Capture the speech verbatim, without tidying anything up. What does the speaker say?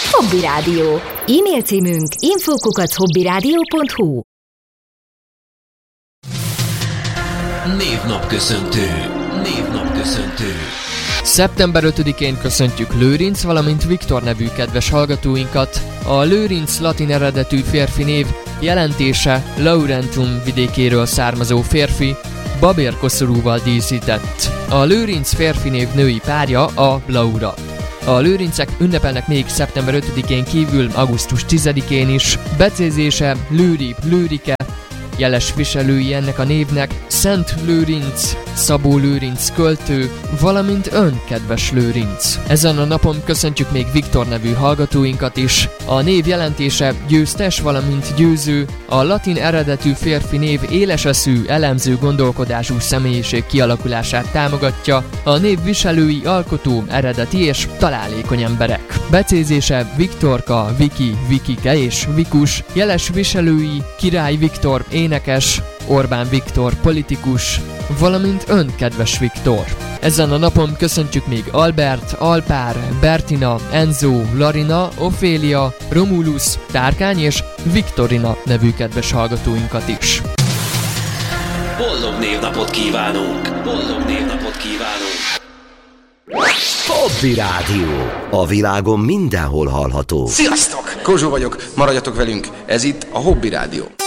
Hobby Rádió. E-mail címünk info kukac hobbyradio pont hu. Névnapköszöntő. Névnapköszöntő. szeptember ötödikén köszöntjük Lőrinc, valamint Viktor nevű kedves hallgatóinkat. A Lőrinc latin eredetű férfi név jelentése Laurentum vidékéről származó férfi, babérkoszorúval díszített. A Lőrinc férfi név női párja a Laura. A lőrincek ünnepelnek még szeptember ötödikén kívül augusztus tizedikén is. Becézése Lőri, Lőrike, jeles viselői ennek a névnek Szent Lőrinc, Szabó Lőrinc költő, valamint ön, kedves Lőrinc. Ezen a napon köszöntjük még Viktor nevű hallgatóinkat is. A név jelentése győztes, valamint győző, a latin eredetű férfi név éleseszű, elemző gondolkodású személyiség kialakulását támogatja, a név viselői alkotó, eredeti és találékony emberek. Becézése Viktorka, Viki, Vikike és Vikus, jeles viselői Király Viktor énekes, Orbán Viktor politikus, valamint ön, kedves Viktor. Ezen a napon köszöntjük még Albert, Alpár, Bertina, Enzo, Larina, Ofélia, Romulus, Tárkány és Viktorina nevű kedves hallgatóinkat is. Boldog névnapot kívánunk! Boldog névnapot kívánunk! Hobby Rádió. A világon mindenhol hallható. Sziasztok! Kozsó vagyok, maradjatok velünk. Ez itt a Hobby Rádió.